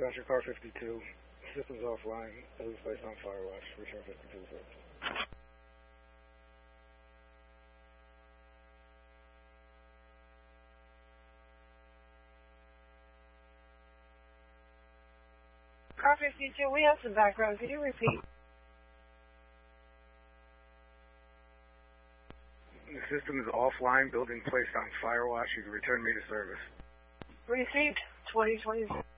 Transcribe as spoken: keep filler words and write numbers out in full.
Dispatcher, car fifty-two. Systems offline. It was placed on fire watch. Return fifty-two service. Car fifty-two, we have some background. Could you repeat? The system is offline. Building placed on fire watch. You can return me to service. Received. twenty twenty.